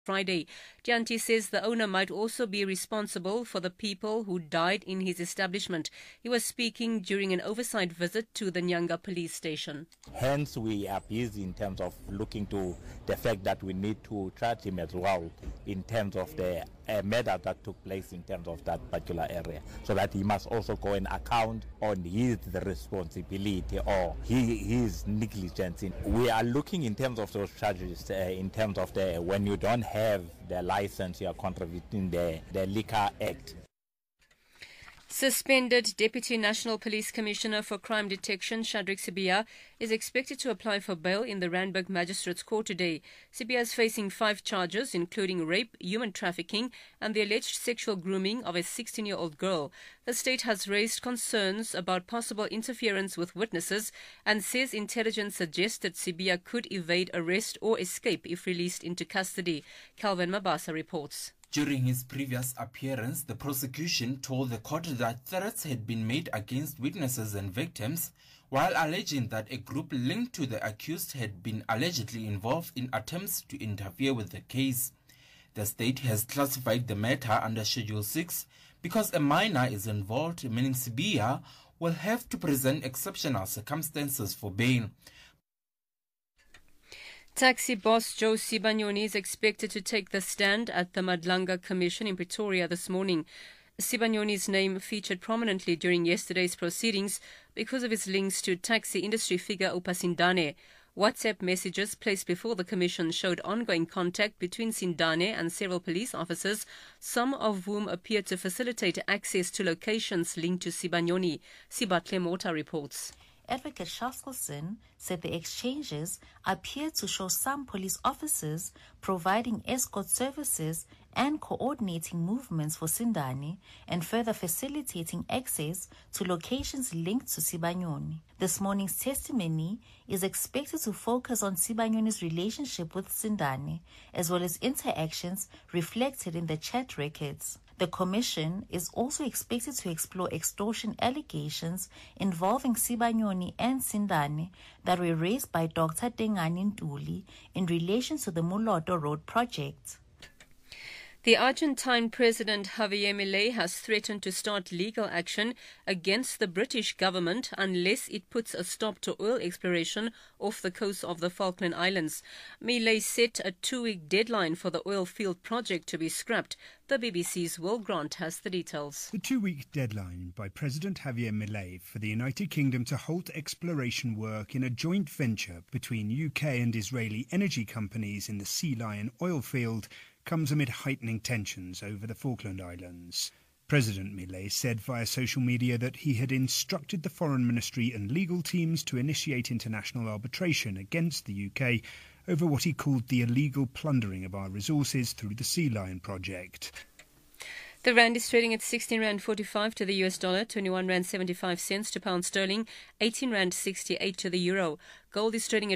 Friday. Jyanti says the owner might also be responsible for the people who died in his establishment. He was speaking during an oversight visit to the Nyanga police station. Hence, we are busy in terms of looking to the fact that we need to charge him as well in terms of the matter that took place in terms of that particular area, so that he must also go and account on his responsibility or his negligence. We are looking in terms of those charges, in terms of when you don't have the license, you are contravening the Liquor Act. Suspended Deputy National Police Commissioner for Crime Detection, Shadrack Sibiya, is expected to apply for bail in the Randburg Magistrates Court today. Sibiya is facing 5 charges, including rape, human trafficking, and the alleged sexual grooming of a 16-year-old girl. The state has raised concerns about possible interference with witnesses and says intelligence suggested Sibiya could evade arrest or escape if released into custody. Calvin Mabasa reports. During his previous appearance, the prosecution told the court that threats had been made against witnesses and victims, while alleging that a group linked to the accused had been allegedly involved in attempts to interfere with the case. The state has classified the matter under Schedule 6 because a minor is involved, meaning Sibiya will have to present exceptional circumstances for bail. Taxi boss Joe Sibanyoni is expected to take the stand at the Madlanga Commission in Pretoria this morning. Sibanyoni's name featured prominently during yesterday's proceedings because of his links to taxi industry figure Oupa Sindane. WhatsApp messages placed before the commission showed ongoing contact between Sindane and several police officers, some of whom appeared to facilitate access to locations linked to Sibanyoni. Sibatle Mota reports. Advocate Shaskelson said the exchanges appeared to show some police officers providing escort services and coordinating movements for Sindane and further facilitating access to locations linked to Sibanyoni. This morning's testimony is expected to focus on Sibanyoni's relationship with Sindane as well as interactions reflected in the chat records. The commission is also expected to explore extortion allegations involving Sibanyoni and Sindane that were raised by Dr. Dengani Ntuli in relation to the Muloto Road project. The Argentine President Javier Milei has threatened to start legal action against the British government unless it puts a stop to oil exploration off the coast of the Falkland Islands. Milei set a 2-week deadline for the oil field project to be scrapped. The BBC's Will Grant has the details. The 2-week deadline by President Javier Milei for the United Kingdom to halt exploration work in a joint venture between UK and Israeli energy companies in the Sea Lion oil field comes amid heightening tensions over the Falkland Islands. President Milei said via social media that he had instructed the Foreign Ministry and legal teams to initiate international arbitration against the UK over what he called the illegal plundering of our resources through the Sea Lion project. The rand is trading at 16 rand 45 to the US dollar, 21 rand 75 cents to pound sterling, 18 rand 68 to the euro. Gold is trading at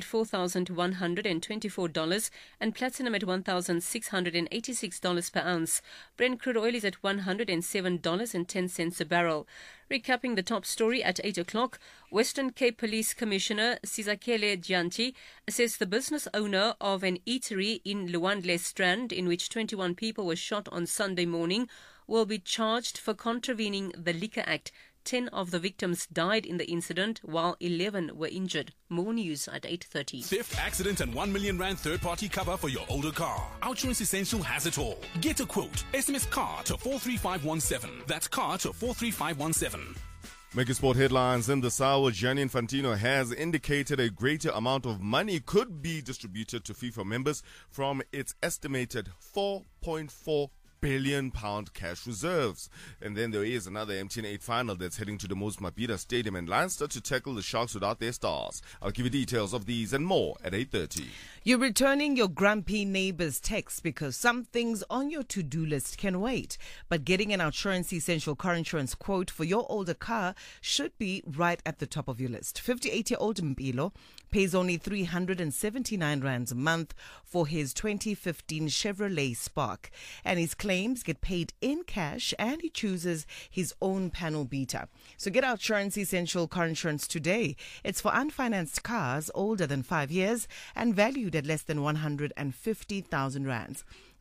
$4,124 and platinum at $1,686 per ounce. Brent crude oil is at $107.10 a barrel. Recapping the top story at 8 o'clock, Western Cape Police Commissioner Sizakele Jyanti says the business owner of an eatery in Luandle Strand, in which 21 people were shot on Sunday morning, will be charged for contravening the Liquor Act. 10 of the victims died in the incident, while 11 were injured. More news at 8:30. Theft, accident, and 1 million rand third-party cover for your older car. Outsurance Essential has it all. Get a quote. SMS CAR to 43517. That's CAR to 43517. Making sport headlines in the hour, Gianni Infantino has indicated a greater amount of money could be distributed to FIFA members from its estimated £4.4 billion cash reserves. And then there is another MTN 8 final that's heading to the Moses Mabhida Stadium in Leinster to tackle the Sharks without their stars. I'll give you details of these and more at 8:30. You're returning your grumpy neighbor's text because some things on your to-do list can wait. But getting an Outsurance Essential car insurance quote for your older car should be right at the top of your list. 58-year-old Mpilo pays only 379 rands a month for his 2015 Chevrolet Spark, and his claims get paid in cash, and he chooses his own panel beater. So get Outsurance Essential car insurance today. It's for unfinanced cars older than 5 years and valued at less than 150,000 rands.